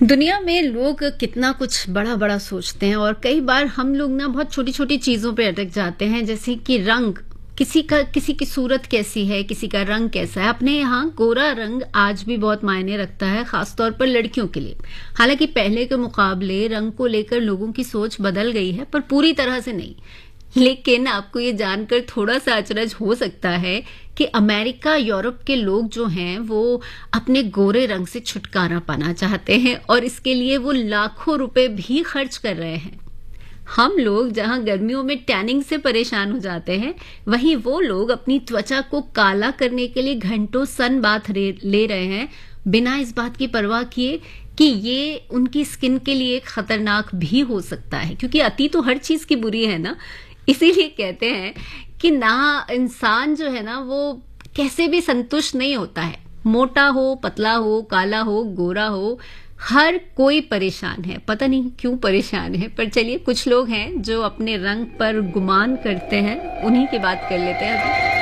दुनिया में लोग कितना कुछ बड़ा बड़ा सोचते हैं और कई बार हम लोग ना बहुत छोटी छोटी चीजों पे अटक जाते हैं, जैसे कि रंग। किसी की सूरत कैसी है, किसी का रंग कैसा है। अपने यहाँ गोरा रंग आज भी बहुत मायने रखता है, खासतौर पर लड़कियों के लिए। हालांकि पहले के मुकाबले रंग को लेकर लोगों की सोच बदल गई है, पर पूरी तरह से नहीं। लेकिन आपको ये जानकर थोड़ा सा अचरज हो सकता है कि अमेरिका, यूरोप के लोग जो हैं वो अपने गोरे रंग से छुटकारा पाना चाहते हैं और इसके लिए वो लाखों रुपए भी खर्च कर रहे हैं। हम लोग जहां गर्मियों में टैनिंग से परेशान हो जाते हैं, वहीं वो लोग अपनी त्वचा को काला करने के लिए घंटों सन बाथ ले रहे हैं, बिना इस बात की परवाह किए कि ये उनकी स्किन के लिए खतरनाक भी हो सकता है। क्योंकि अति तो हर चीज की बुरी है ना। इसीलिए कहते हैं कि ना इंसान जो है ना वो कैसे भी संतुष्ट नहीं होता है। मोटा हो, पतला हो, काला हो, गोरा हो, हर कोई परेशान है। पता नहीं क्यों परेशान है, पर चलिए कुछ लोग हैं जो अपने रंग पर गुमान करते हैं, उन्हीं की बात कर लेते हैं अभी।